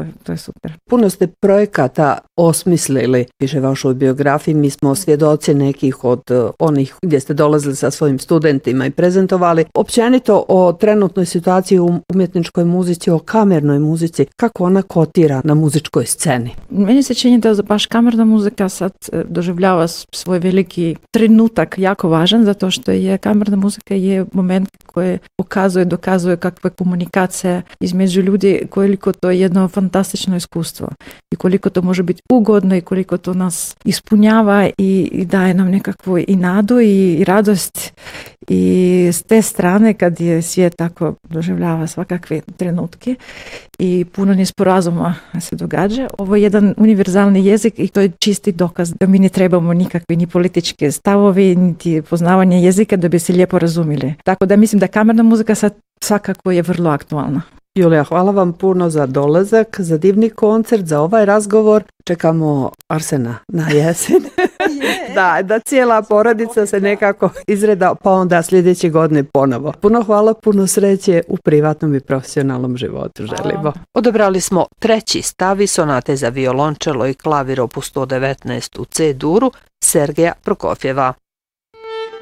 to je super. Puno ste projekata osmislili, piše vašoj biografiji, mi smo svjedoci nekih od onih gdje ste dolazili sa svojim studentima i prezentovali. Općenito o trenutnoj situaciji u umjetničkoj muzici, o kamernoj muzici, kako ona kotira na muzičkoj sceni? Meni se čini da baš kamerna muzika sad doživljava svoj veliki trenutak jako važan, zato što je kamerna muzika je moment koji dokazuje kakva je komunikacija između ljudi, koliko to je jedno fantastično iskustvo i koliko to može biti ugodno i koliko to nas ispunjava i daje nam nekakvu i nadu i radost. I s te strane kad je svijet tako doživljava svakakve trenutke i puno nesporazuma se događa, ovo je jedan univerzalni jezik i to je čisti dokaz da mi ne trebamo nikakve ni političke stavovi, niti poznavanje jezika da bi se lijepo razumjeli. Tako da mislim da kamerna muzika sad svakako je vrlo aktualna. Julija, hvala vam puno za dolazak, za divni koncert, za ovaj razgovor. Čekamo Arsena na jesen. Da cijela porodica se nekako izreda, pa onda sljedeće godine ponovo. Puno hvala, puno sreće u privatnom i profesionalnom životu želimo. Odabrali smo 3. stav iz sonate za violončelo i klavir opus 119 u C duru Sergeja Prokofjeva.